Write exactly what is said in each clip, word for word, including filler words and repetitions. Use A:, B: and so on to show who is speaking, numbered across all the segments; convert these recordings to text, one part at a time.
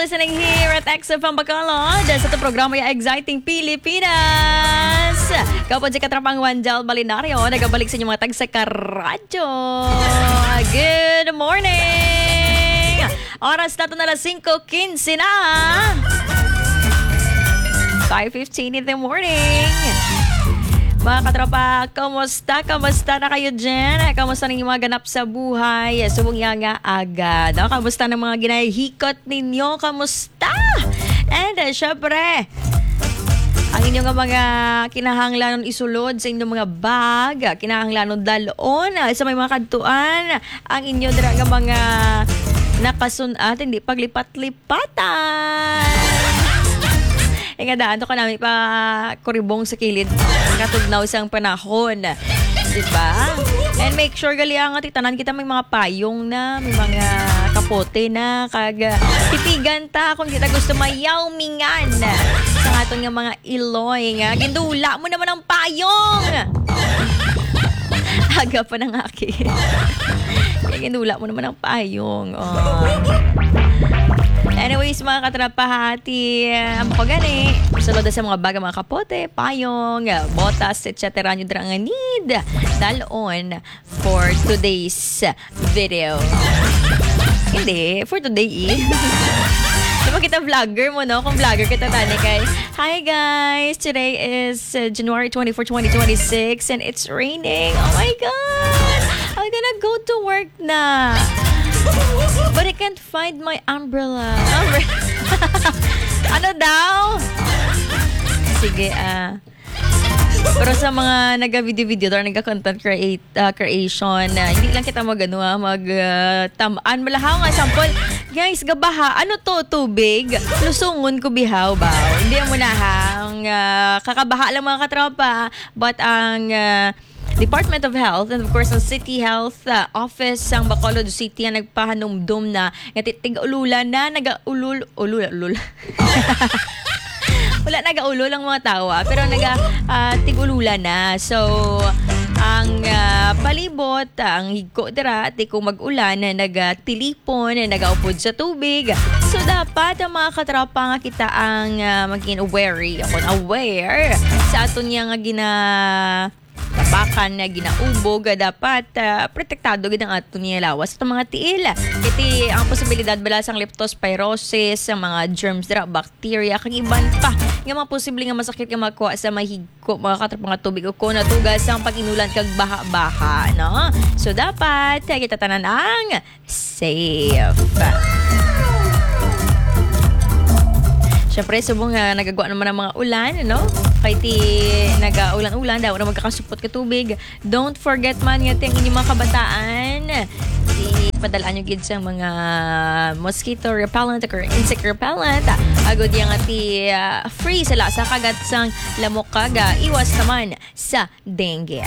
A: listening here at X F M Bacolod sa itong programa yung Exciting Pilipinas. Kapag si Katrapang Wanjal Balinario, nagabalik sa inyong mga tag sa karadyo. Good morning! Oras na ito na alas singko quince na. five fifteen in the morning. Mga katropa, kamusta? Kamusta na kayo dyan? Kamusta na yung mga ganap sa buhay? Subong nga agad. No? Kamusta na mga ginahikot ninyo? Kamusta? And uh, syempre, ang inyong mga kinahanglan isulod sa inyong mga bag, kinahanglan dalon sa may mga kantuan, ang inyong draga mga nakasunat, hindi paglipat-lipatan. E nga daan, ito ka namin pa kuribong sa kilid katugnaw isang panahon. Diba? And make sure gali ang titanan kita may mga payong na, may mga kapote na, kag titigan ta kung kita gusto mayaw mingan sa aton nga mga iloy nga. Gindula mo naman ang payong! Aga pa ng aki. Kaya gindula mo naman ang payong. Oh. Anyways, mga katrapahati, ang um, gani, sulod sa mga baga, mga kapote, payong, botas, et cetera. Nyo drang need dalon for today's video. Hindi, for today eh. Diba kita vlogger mo, no? Kung vlogger kita tani kay, hi guys! Today is uh, January twenty-fourth, twenty twenty-six and it's raining. Oh my God! I'm gonna go to work na. But I can't find my umbrella. Umbrella. Ano daw? Sige, ah. Uh, pero sa mga naga-video-video or naga-content create, uh, creation, uh, hindi lang kita mag-ano, uh, mag-tamaan. Uh, Malahaw nga, sample, guys, gabaha, ano to, tubig? Lusungon ko bihaw ba? Hindi mo na hang uh, kakabaha lang mga katropa. But ang... Uh, Department of Health and of course ang City Health uh, Office ang Bacolod City ang nagpahanumdum na titig-ulula na naga-ulul ulula ulul wala naga-ulul ang mga tao pero naga uh, tig-ulula na. So ang uh, palibot ang higko dira at kung mag-ulan na naga-tilipon na nagaupod sa tubig. So dapat ang mga katropa nga kita ang uh, maging wary ako aware sa aton nga gina tapakan na ginaubog, dapat uh, protektado gid ang ato niya lawas sa mga tiil. Kiti ang posibilidad bala sang leptospirosis, ang mga germs dira, bacteria, kag iban pa nga mga posible nga masakit nga makuha sa mahigko mga katrapang nga tubig o ko natugas ang pag-inulan kag baha-baha, no? So dapat uh, kita tanan ang safe. Siyempre, subong nga nagagawa naman ng mga ulan, no? Kahit nag-ulan-ulan, daw na magkakasupot ka tubig. Don't forget man nga ang inyong mga kabataan. Ipadalaan nyo gid sa mga mosquito repellent or insect repellent. Agod yung ati uh, free sila sa kagat sang lamok kaga. Iwas naman sa dengue.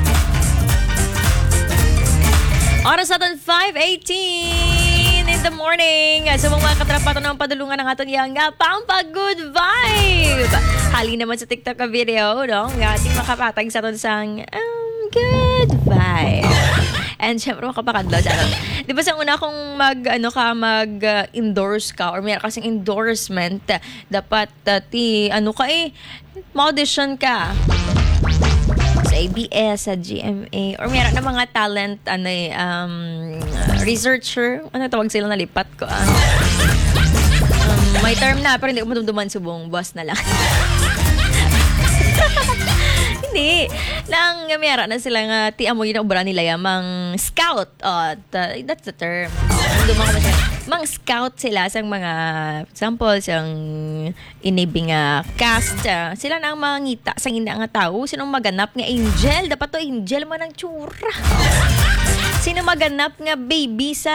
A: Oras natin five eighteen in the morning. Sa mga katrapato ng padulungan ng aton yang pampa good vibe. Hali naman sa TikTok ka video, no? Nga ating makapatag sa aton sang um, good vibe. And syempre makapakadlaw sa aton. Di ba sa una kung mag, ano ka, mag-endorse uh, ka or mayroon kasing endorsement, dapat uh, ti, ano ka eh, ma-audition ka. Sa A B S, sa G M A, or meron na mga talent, ano eh, um, researcher, ano tawag sila, nalipat ko, ah. Um, may term na, pero hindi ko matumduman subong, boss na lang. Hindi. Nang meron na sila nga, ti amoy na ubra nila yamang scout. Oh, t- that's the term. Dumang ko na siya. Mang scout sila sa mga, example, sang inibing uh, cast. Uh, sila na ang mga ngita sa hindi nga tao. Sinong maganap nga angel? Dapat to angel man ang tsura. Sino maganap nga baby sa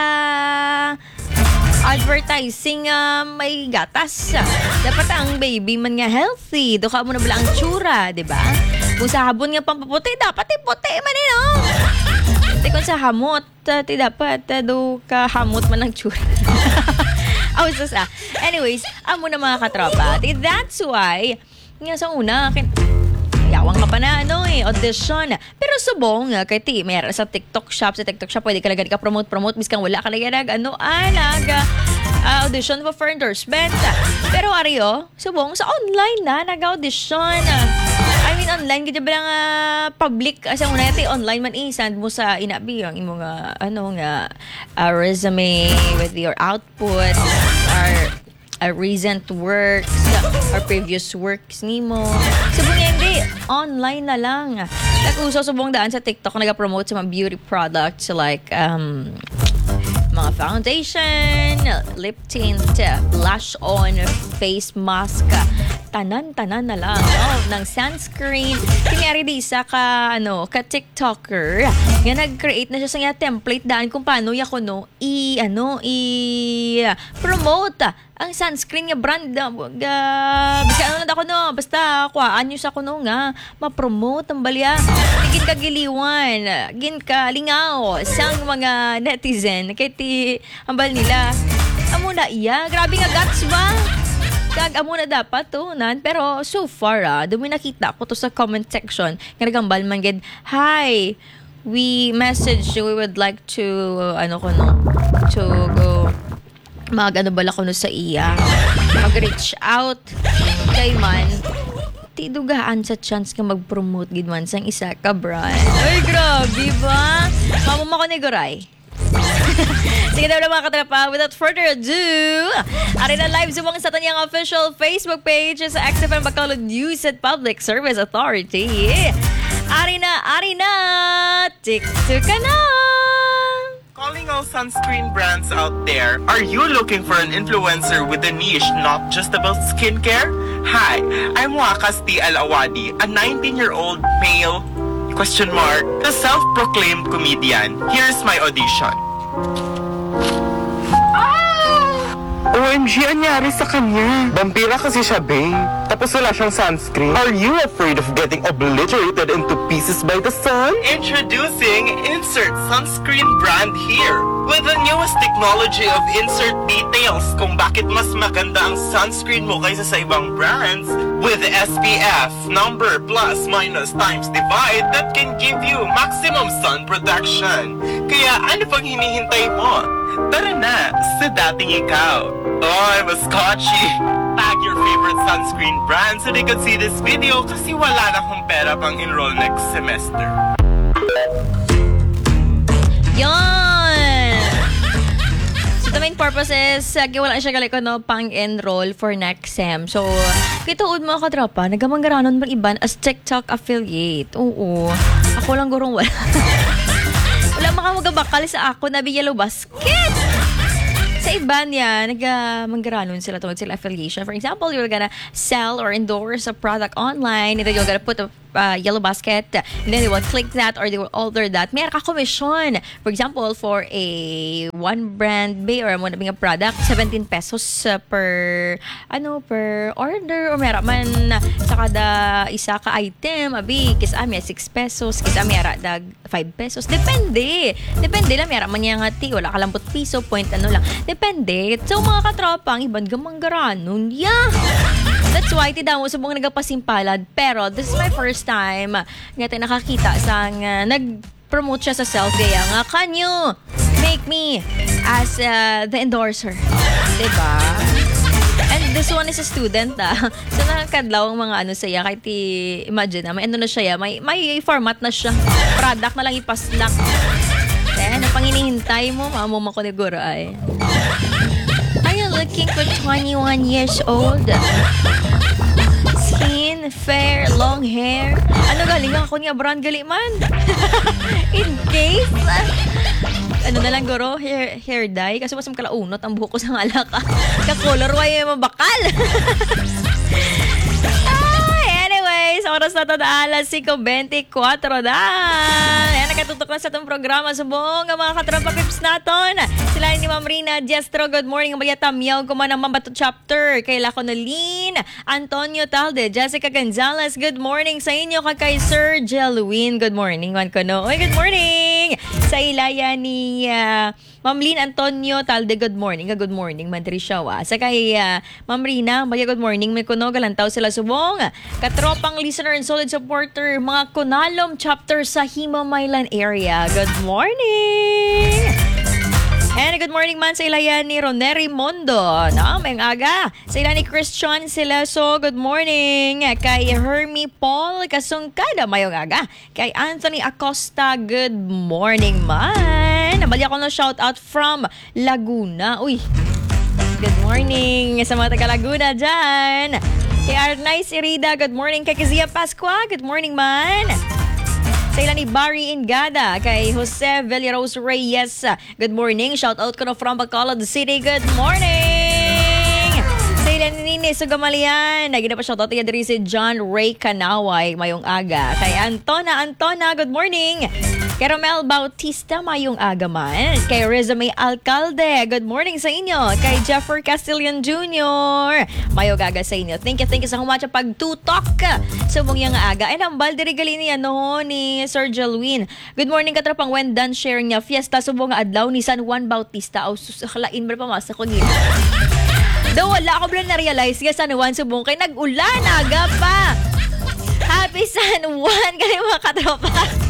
A: advertising uh, may gatas? Dapat ang baby man nga healthy. Doka mo na bala ang tsura, di ba? Kung sa habon nga pampaputi, dapat iputi man eh, no? Kung sa hamot, uh, ti dapat uh, do ka hamot man ang tsura. Oh, so sa. Anyways, amo na mga katropa. That's why, nga sa una, kin- yawang ka pa na, ano eh, audition. Pero subong, uh, kay ti, mayroon sa TikTok shop, sa TikTok shop, pwede ka lang ka promote-promote, miskang wala ka lang nag, ano, alag, uh, audition for, for endorsement. Pero ariyo, subong, sa online na, nag-audition. I mean, online, kaya ba lang uh, public, asa muna yati, online man i-send mo sa inabi, yung imo nga, ano nga, uh, resume with your output, or uh, recent works, or previous works nimo. Subong nga, hindi, online na lang. Nag-uso subong daan sa TikTok, nag-promote sa mga beauty products like, um, mga foundation, lip tint, blush on, face mask, tanan-tanan na lang, oh, ng sunscreen. Kanyari di isa ka, ano, ka TikToker, nga nag-create na siya sa nga template daan kung paano ya ko, no, i, ano, i, promote ang sunscreen nga brand. Uh, bisa ano na ako, no, basta, kuhaan nyo sa ko, no, nga, ma-promote ang balya. Gin ka giliwan, gin ka lingaw, sang mga netizen, kaya ti, ang bal nila. Amo na iya, grabe nga guts ba? Gag-amo na dapat to, nan. Pero so far, ah, dumi nakita ko to sa comment section. Nagambal man gid, hi, we message you, we would like to, uh, ano ko no, to go, mag ano bala ko no sa iya. Mag-reach out kay man. Ti dugaan sa chance nga mag-promote gid man sang isa ka brand. Ay, grabe ba? Mamama ko ni Goray. Sige daw na mga katrapa, without further ado, ari na live sumang sa tanyang official Facebook page sa X F M Bacolod News and Public Service Authority. Ari na, ari na, TikTok ka na!
B: Calling all sunscreen brands out there, are you looking for an influencer with a niche not just about skincare? Hi, I'm Wakasti Al-Awadi, a nineteen-year-old male, question mark, a self-proclaimed comedian. Here's my audition.
C: O M G, anyari sa kanya? Vampira kasi siya, babe. Tapos wala siyang sunscreen. Are you afraid of getting obliterated into pieces by the sun?
B: Introducing Insert Sunscreen brand here. With the newest technology of insert details kung bakit mas maganda ang sunscreen mo kaysa sa ibang brands. With S P F, number, plus, minus, times, divide that can give you maximum sun protection. Kaya ano pang hinihintay mo? Tara na sa dating ikaw. Oh, I'm a Scotchy. Tag your favorite sunscreen brand so they can see this video kasi wala na akong pera pang enroll next semester.
A: Yon! So the main purpose is, uh, wala siya galiko no, pang enroll for next sem. So, kituod mo ako tropa, nagamanggaranon mag iban as TikTok affiliate. Oo. Ako lang gurong wala. Wala makamagabakal sa ako na Yellow Basket. Sa iba niya, nag-manggaranon sila tungkol sila affiliation. For example, you're gonna sell or endorse a product online, and then you're gonna put a uh, Yellow Basket, and then they will click that or they will order that. Meron ka commission. For example, for a one brand bay or mo na bing product, seventeen pesos uh, per ano per order, or meron man sa kada isa ka item, abi kis ami six pesos, kis ami ara dag five pesos. Depende. Depende lang, meron man yang ati wala ka lang put piso point ano lang. Depende. So mga katropang ibang gamanggaranon. Yeah. That's why, tida mo, subong nagapasimpalad. Pero, this is my first time nga tayo nakakita sa uh, nag-promote siya sa self. Kaya nga, can you make me as uh, the endorser? Diba? And this one is a student, ah. So, nakakadlaw ang mga ano saya. Kahit i-imagine na, may ano na siya, may, may format na siya. Product na lang ipaslak. Then, ang panginihintay mo, mamuma ko ni Goro ay. Are you looking for twenty-one years old? Skin, fair, long hair. Ano galing ako niya, brand gali man? In case, ano na lang guro, hair, hair dye. Kasi mas makalaunot ang buhok ko sa alaka. Ka-color, why yung mabakal? Anyways, oras na ito na alas five twenty-four na. Ayan, nakatutok na sa itong programa. Subong ang mga katropa pips natin. Sila ni Ma'am Rina Diastro. Good morning. Ang bayata miyaw kuman ng Mambato Chapter. Kay Laco Nalin, Antonio Talde, Jessica Gonzalez. Good morning sa inyo. Kay Sir Jeluin. Good morning. Wan ko no. Oy, good morning. Sa ilaya ni uh, Ma'am Lynn Antonio Talde, good morning. Good morning, Madri Shawa. Sa kay uh, Ma'am Rina, Maya, good morning. May kuno, galantaw sila subong. Katropang listener and solid supporter, mga Kunalom chapter sa Himamaylan area. Good morning! And good morning man sa ilaya ni Roneri Mondo. No, may aga. Sa ilaya ni Christian Sileso, good morning. Kay Hermie Paul Kasungkada, mayong aga. Kay Anthony Acosta, good morning man. Nabali ako ng shout out from Laguna. Uy, good morning sa mga taga Laguna dyan. Kay Arnaiz Irida, good morning. Kay Kizia Pascua, good morning man. Sa ilan ni Barry Ingada, kay Jose Villarose Reyes, good morning. Shout out ko na from Bacolod City, good morning. Sa ilan ni Nini Sugamalian, nagina pa shout out niya diri si John Ray Kanaway, mayong aga. Kay Antona Antona, good morning. Kay Romel Bautista, mayong aga man. Kay Rizame Alcalde, good morning sa inyo. Kay Jeffrey Castillion Junior, mayong aga sa inyo. Thank you, thank you sa kumatsa pagtutok sa mong yung aga. And ang balde regali niya no, ni Sir Jelwin. Good morning katrapang when done sharing niya. Fiesta subong nga adlaw ni San Juan Bautista. O susakalain mo na pamasa ko gina. Daw wala ako bala na-realize nga San Juan subong kay nag-ulan aga pa. Happy San Juan kayo mga katropa.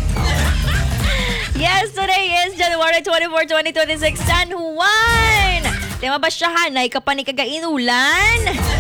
A: Yes, today is January twenty-fourth, twenty twenty-six, San Juan! Tema ba siya hanay kapani kagainulan?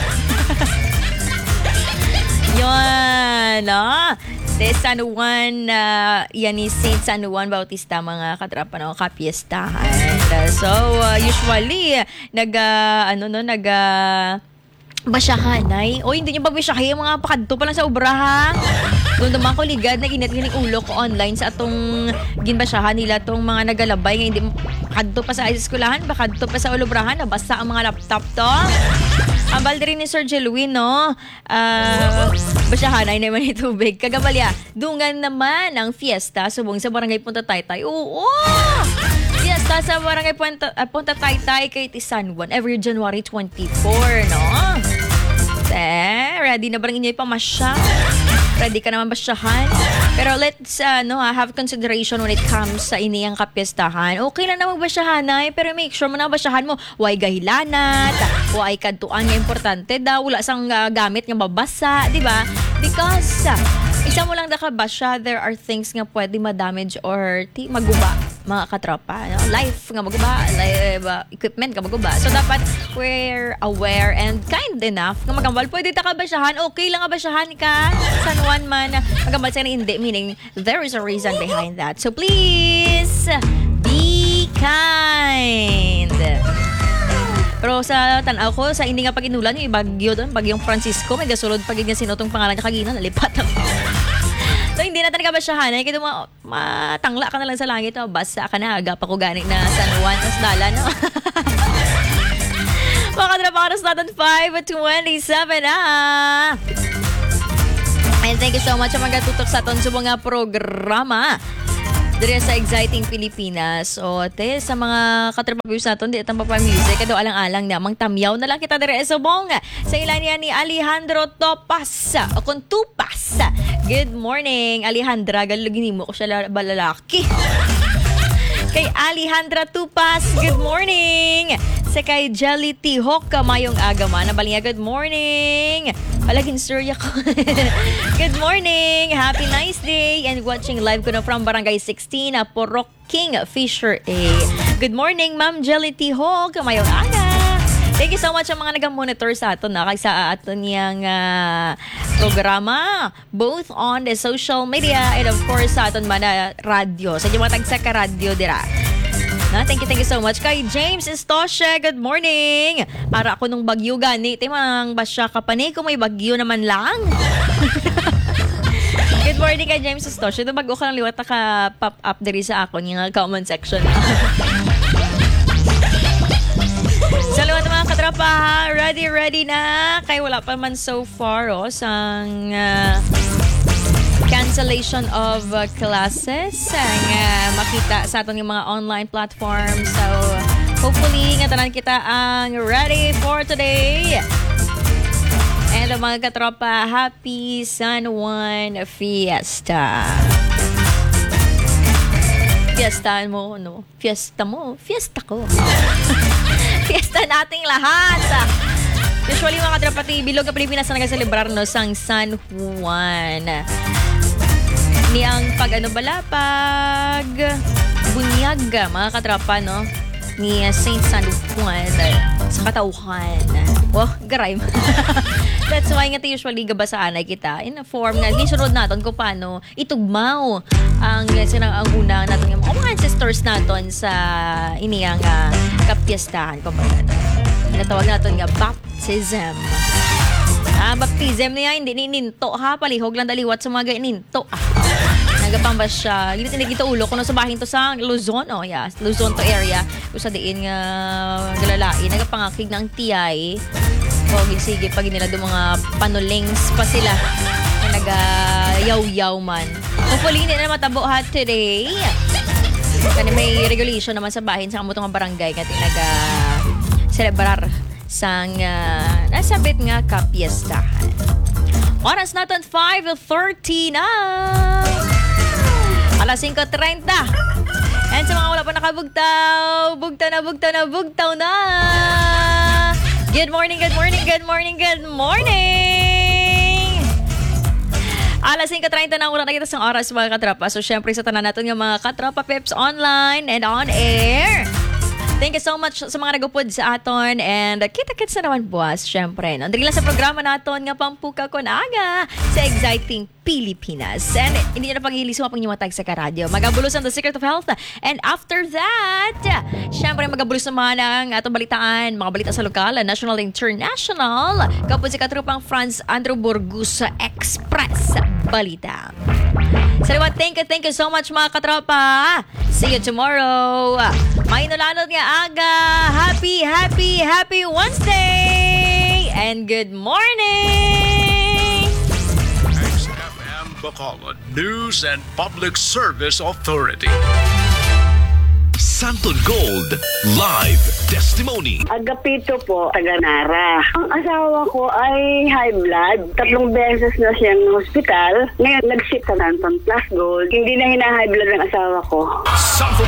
A: Yun, no? De San Juan, uh, yan ni Saint San Juan Bautista, mga katrapa, no? Kapiestahan. Uh, so, uh, usually, nag, uh, ano, no, nag, uh, basyahanay. O, hindi nyo pagbasyahay, mga pakadto pa lang sa obraha. Doon naman ko ligad na ginit-ginig ulo ko online sa atong ginbasyahan nila tong mga nagalabay nga hindi kadto pa sa eskulahan, bakadto pa sa ulubrahan, nabasa ang mga laptop to. Ang balde rin ni Sir Jelwin, no? Uh, basyahan ay naman ni tubig. Kagabalya, dungan naman ang fiesta subong sa Barangay Punta Taytay. Oo! Fiesta sa Barangay Punta, uh, Punta Taytay kay San Juan every January twenty-fourth, no? Eh, ready na ba rin inyo ipamasya? Ready ka naman basyahan? Pero let's uh, no, have consideration when it comes sa iniyang kapiestahan. Okay lang na magbasyahan ay, pero make sure mo na basyahan mo. Huwag gahilanat, huwag kadtuan nga importante daw. Wala sang uh, gamit nga babasa, di ba? Because uh, isa mo lang nakabasya, there are things nga pwede ma-damage or ti maguba, mga katropa. No? Life nga maguba, life, uh, equipment nga maguba. So dapat we're aware and kind enough nga magambal. Pwede ta ka basyahan, okay lang nga basyahan ka. San Juan man, magambal sa hindi, meaning there is a reason behind that. So please, be kind. Pero sa tanaw ko, sa hindi nga pag-inulan, yung bagyo doon, bagyong Francisco, may gasulod pag nga sinutong pangalan niya kagina, nalipat ako. So, hindi natin kabasyahan. Eh, kaya ma- matangla ka na lang sa langit. Oh, basta ka na. Agap ako gani na San Juan. Tapos dala, no? Mga katraparos natin, five twenty-seven na. And thank you so much sa mga tutok sa aton sa mga programa dire sa Exciting Pilipinas. O, te, sa mga katrapagos natin, di itang papamusic, kado alang-alang na, mang tamyaw na lang kita dire sa bong. Sa ilan niya ni Alejandro Topas, o kung Tupas. Good morning, Alejandra. Galugin mo ko siya balalaki. Kay Alejandra Tupas, good morning. Sa kay Jelly Tihok, mayong agama. Nabalinga, good morning. Palaging surya ko. Good morning. Happy nice day. And watching live ko na from Barangay sixteen, Porok King Fisher A. Good morning, Ma'am Jelly Tihok. Mayong aga. Thank you so much sa mga nag-monitor sa ato na kay sa ato niyang uh, programa, both on the social media and of course sa aton man na radyo. Sa inyo mga tagsa ka radyo dira. Na, thank you, thank you so much. Kay James Estoshe, good morning. Para ako nung bagyo gani, timang basya ka pa ni kung may bagyo naman lang. Good morning kay James Estoshe. Ito bago ka ng liwat ka pop up diri sa ako yung comment section. Sa liwat mga katrapa, ready, ready na. Kaya wala pa man so far, oh, sang uh, cancellation of uh, classes ang uh, makita sa aton yung mga online platforms. So, hopefully, nga tanan kita ang ready for today. And uh, mga katropa, happy San Juan Fiesta. Fiestahan mo, no? Fiesta mo, fiesta ko. Fiesta nating lahat. Usually mga katrapati, bilog na Pilipinas na nagaselebrar no sang San Juan. Ni ang pag ano bala, pag bunyag mga katrapa, no? Ni Saint San Juan sa katauhan. Oh, garay. That's why nga usually gabasaan ay kita in a form nga gisunod naton kung paano itugmaw ang sinang ang una naton nga mga ancestors naton sa iniyang uh, kapiestahan ko ba natawag naton nga baptism. Ah, baptism niya hindi nininto ha, palihog lang daliwat sa mga ninto. Ah. Nagapambas siya. Hindi tinigito ulo kung sa bahin to sa Luzon. Oh, yeah. Luzon to area. Kung sa diin nga galalain. Nagapangakig ng tiyay. O, sige, pag nila do mga panulings pa sila. Na nag-yaw-yaw man. Hopefully, hindi na matabo ha today. Kani may regulation naman sa bahin sa kamutong barangay nga tinag-celebrar sang uh, nasabit nga kapiestahan. Oras natin five thirty na. Alas five thirty. And sa mga wala pa nakabugtaw, bugtaw na, bugtaw na, bugtaw na. Good morning, good morning, good morning, good morning. Alas five thirty na ulang nakita sa oras mga katrapa. So syempre sa tanan natin yung mga katrapa peps online and on air. Thank you so much sa mga nagupod sa aton and uh, kita-kits na naman buwas, syempre. Nandali lang sa programa naton nga Pampuka Kon Aga sa Exciting Pilipinas. And hindi nyo na pag-iilis mo pang inyong sa karadyo. Magabulos ang The Secret of Health. And after that, syempre magabulos naman ang atong balitaan. Mga balita sa lokal, national, international. Kapag si katrupang Franz Andrew Burgos sa Express Balita. Salamat, thank you, thank you so much mga katropa. See you tomorrow. May nalanod nga aga. Happy, happy, happy Wednesday! And good morning!
D: X F M Bacolod News and Public Service Authority. Santon Gold Live Testimony.
E: Agapito po, taga Nara. Ang asawa ko ay high blood. Tatlong beses na siyang hospital. Ngayon, nag-ship sa Santon Plus Gold. Hindi na hina-high blood ang asawa ko.
D: Santon